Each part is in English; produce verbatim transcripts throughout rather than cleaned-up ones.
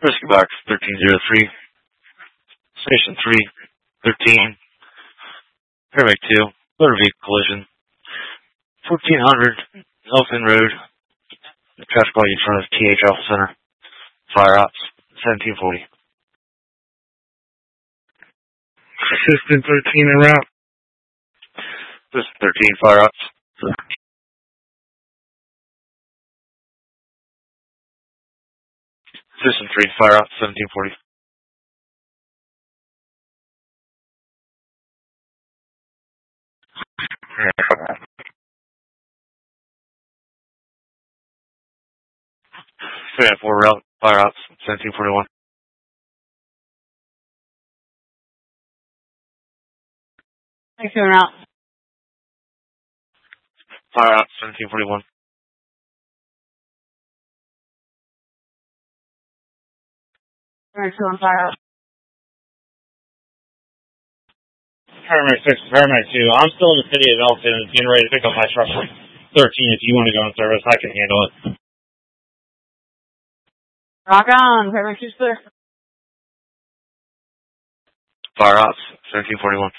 Rescue Box thirteen oh three, Station three thirteen, Paramedic two, motor vehicle collision, fourteen hundred Elfin Road, traffic light in front of T H Alpha Center, Fire Ops, seventeen forty. Assistant thirteen en route. Assistant thirteen, Fire Ops. Assistant three, Fire Ops, seventeen forty. three oh four route, Fire Ops, seventeen forty-one. Thanks for route. Fire Ops, seventeen forty-one. Paramedic two on fire. Paramedic six, Paramedic two. I'm still in the city of Elton and getting ready to pick up my truck for thirteen. If you want to go in service, I can handle it. Rock on. Paramedic two's clear. Fire Ops, seventeen forty-one.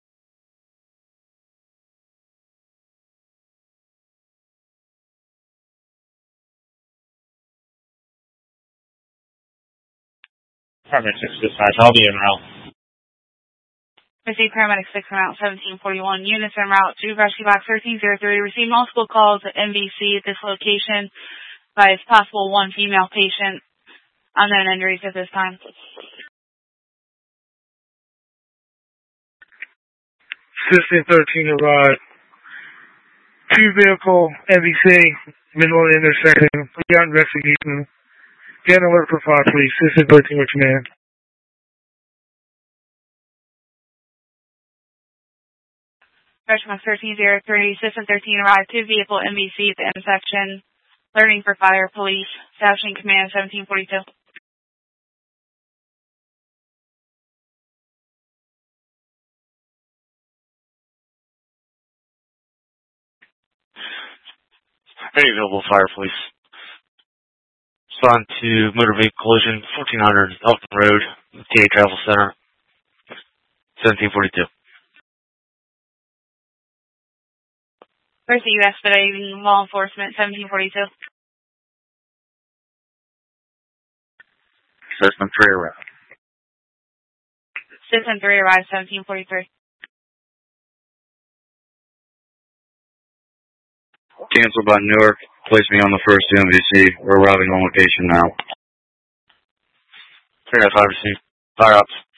Paramedic six dispatch, I'll be en route. Receive Paramedic six en route, seventeen forty-one. Units en route to Rescue Box thirteen oh three. Receive multiple calls at M B C at this location by possible one female patient. Unknown injuries at this time. Assistant thirteen arrived. Two vehicle M B C, middle intersection. We got investigation. Get an alert for fire, please. Assistant thirteen with command. Rescue Box thirteen oh three. Assistant thirteen arrived. Two vehicle M B C at the intersection. Alerting for fire, police. Establishing command seventeen forty-two. Any available fire, police. Respond to motor vehicle collision, fourteen hundred Elfin Road, T H Alpha Center, seventeen forty-two. Where's the U S expediting law enforcement, seventeen forty-two. System three arrived. System three arrived, seventeen forty-three. Canceled by Newark. Place me on the first M V C. We're arriving on location now. three oh five received. Fire Ops.